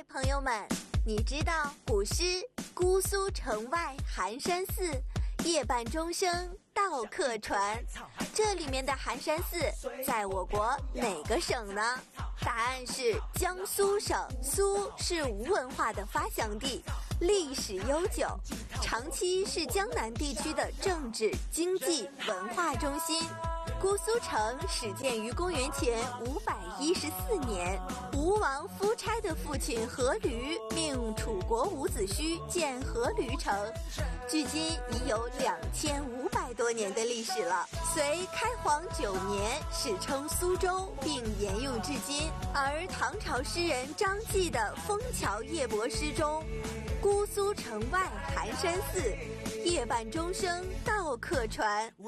朋友们，你知道古诗“姑苏城外寒山寺，夜半钟声到客船”这里面的寒山寺在我国哪个省呢？答案是江苏省。苏是吴文化的发祥地，历史悠久，长期是江南地区的政治、经济、文化中心。姑苏城始建于公元前514年，吴王夫差的父亲阖闾命楚国伍子胥建阖闾城，距今已有2500多年的历史了。隋开皇9年史称苏州，并沿用至今。而唐朝诗人张继的《枫桥夜泊》诗中，姑苏城外寒山寺，夜半钟声到客船。